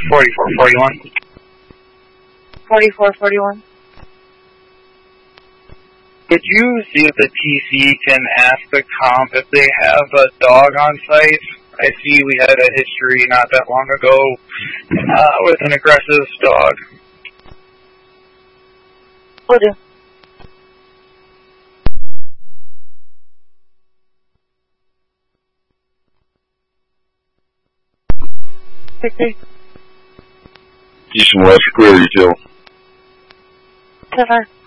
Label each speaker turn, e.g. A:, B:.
A: 4441.
B: 4441.
A: Could you see if the TC can ask the comp if they have a dog on site? I see we had a history not that long ago with an aggressive dog.
B: Will do. Victor.
C: East and West, clear, you too.
B: So far.